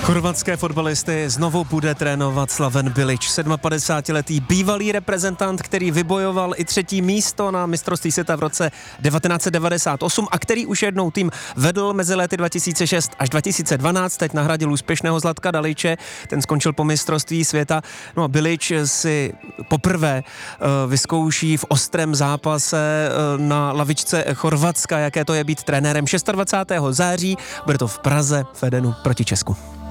Chorvatské fotbalisty znovu bude trénovat Slaven Bilic, 57letý bývalý reprezentant, který vybojoval i 3. místo na mistrovství světa v roce 1998 a který už jednou tým vedl mezi lety 2006 až 2012, teď nahradil úspěšného Zlatka Daliče, ten skončil po mistrovství světa. No a Bilic si poprvé vyzkouší v ostrém zápase na lavičce Chorvatska, jaké to je být trenérem 26. září, bude to v Praze v Edenu proti Česku.